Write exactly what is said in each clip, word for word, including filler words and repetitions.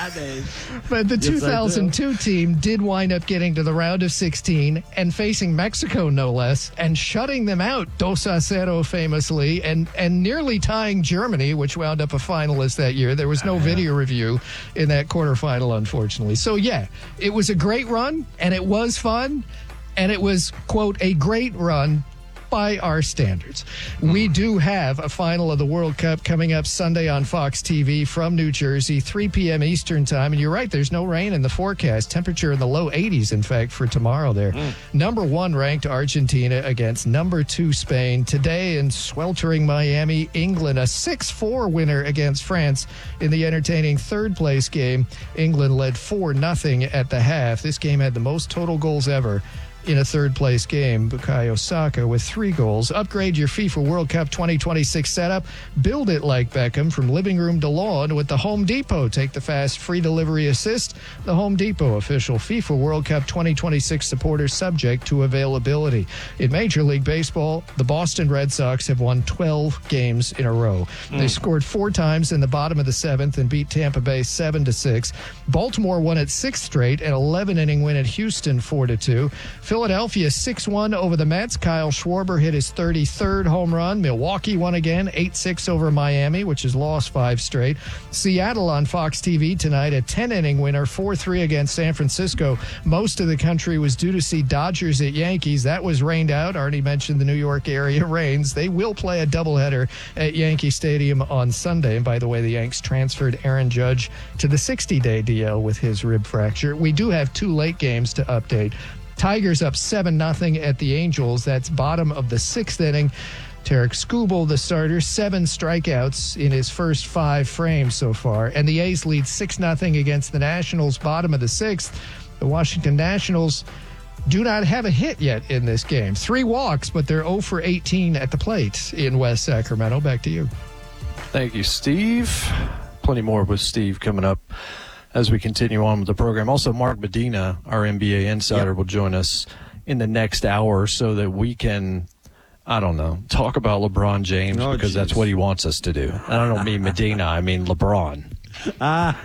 But the Yes, two thousand two team did wind up getting to the round of sixteen and facing Mexico, no less, and shutting them out dos a cero famously, and, and nearly tying Germany, which wound up a finalist that year. There was no video review in that quarterfinal, unfortunately. So, yeah, it was a great run, and it was fun, and it was, quote, a great run by our standards. We do have a final of the World Cup coming up Sunday on Fox T V from New Jersey, three p.m. Eastern time. And you're right, there's no rain in the forecast. Temperature in the low eighties, in fact, for tomorrow there. Mm. Number one ranked Argentina against number two Spain. Today in sweltering Miami, England, a six four winner against France in the entertaining third place game. England led four nothing at the half. This game had the most total goals ever in a third-place game. Bukayo Saka with three goals. Upgrade your FIFA World Cup twenty twenty-six setup. Build it like Beckham from living room to lawn with the Home Depot. Take the fast free delivery assist. The Home Depot official FIFA World Cup twenty twenty-six supporter, subject to availability. In Major League Baseball, the Boston Red Sox have won twelve games in a row. Mm. They scored four times in the bottom of the seventh and beat Tampa Bay seven to six. Baltimore won its sixth straight, an eleven-inning win at Houston four to two. Philadelphia six one over the Mets. Kyle Schwarber hit his thirty-third home run. Milwaukee won again, eight six over Miami, which has lost five straight. Seattle on Fox T V tonight, a ten-inning winner, four three against San Francisco. Most of the country was due to see Dodgers at Yankees. That was rained out. Arnie mentioned the New York area rains. They will play a doubleheader at Yankee Stadium on Sunday. And by the way, the Yanks transferred Aaron Judge to the sixty-day D L with his rib fracture. We do have two late games to update. Tigers up seven nothing at the Angels. That's bottom of the sixth inning. Tarek Skubal, the starter, seven strikeouts in his first five frames so far. And the A's lead six nothing against the Nationals, bottom of the sixth. The Washington Nationals do not have a hit yet in this game. Three walks, but they're oh for eighteen at the plate in West Sacramento. Back to you. Thank you, Steve. Plenty more with Steve coming up as we continue on with the program. Also, Mark Medina, our N B A insider, yep. will join us in the next hour so that we can, I don't know, talk about LeBron James oh, because geez. that's what he wants us to do. I don't mean Medina, I mean LeBron. Ah.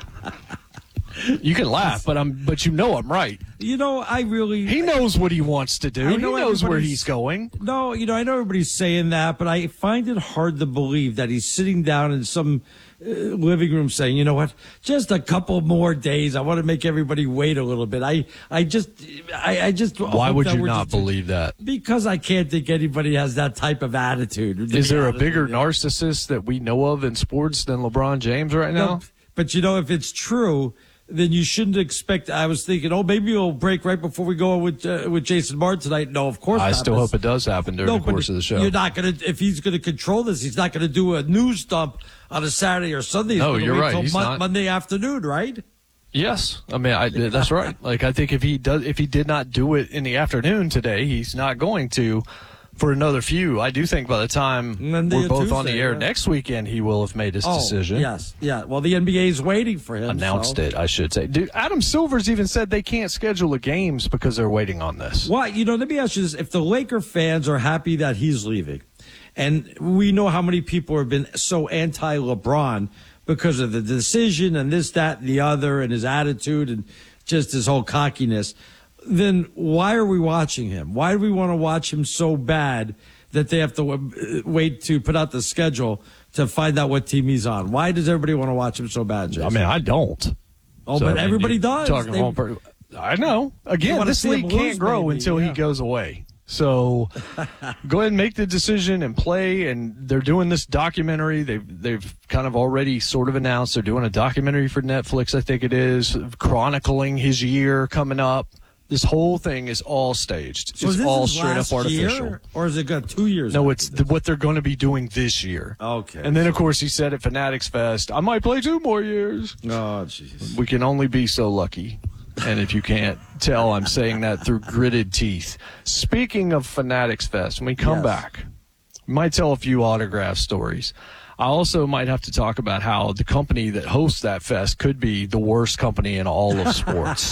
You can laugh, but I'm, but you know I'm right. You know, I really... He knows what he wants to do. He knows where he's going. No, you know, I know everybody's saying that, but I find it hard to believe that he's sitting down in some uh, living room saying, you know what, just a couple more days. I want to make everybody wait a little bit. I, I just... I, I just... Why would you not believe that? Because I can't think anybody has that type of attitude. Is there a bigger narcissist that we know of in sports than LeBron James right now? No, but, you know, if it's true... then you shouldn't expect. I was thinking, oh, maybe it'll break right before we go with uh, with Jason Martin tonight. No, of course I not. I still hope it does happen during no, the course of the show. You're not going to, if he's going to control this, he's not going to do a news dump on a Saturday or Sunday. He's no, gonna you're wait right. Till he's Mon- not. Monday afternoon, right? Yes, I mean I, that's right. Like I think if he does, if he did not do it in the afternoon today, he's not going to. For another few, I do think by the time Monday we're both Tuesday, on the air yeah. next weekend, he will have made his oh, decision. Yes, yeah. Well, the N B A is waiting for him. Announced so. it, I should say. Dude, Adam Silver's even said they can't schedule the games because they're waiting on this. Well, you know, let me ask you this. If the Laker fans are happy that he's leaving, and we know how many people have been so anti-LeBron because of the decision and this, that, and the other, and his attitude and just his whole cockiness, then why are we watching him? Why do we want to watch him so bad that they have to wait to put out the schedule to find out what team he's on? Why does everybody want to watch him so bad, Jason? I mean, I don't. Oh, so, but everybody does. Talking they, per- I know. Again, this league can't grow maybe, until yeah. he goes away. So go ahead and make the decision and play. And they're doing this documentary. They've, they've kind of already sort of announced they're doing a documentary for Netflix, I think it is, chronicling his year coming up. This whole thing is all staged. So it's all straight up artificial. Year, or has it got two years? No, it's the, what they're going to be doing this year. Okay. And then, of course, he said at Fanatics Fest, I might play two more years. Oh, jeez. We can only be so lucky. And if you can't tell, I'm saying that through gritted teeth. Speaking of Fanatics Fest, when we come yes. back, we might tell a few autograph stories. I also might have to talk about how the company that hosts that fest could be the worst company in all of sports.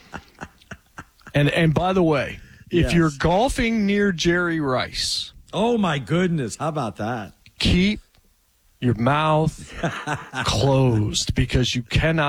And and by the way, if yes. you're golfing near Jerry Rice. Oh, my goodness. How about that? Keep your mouth closed because you cannot.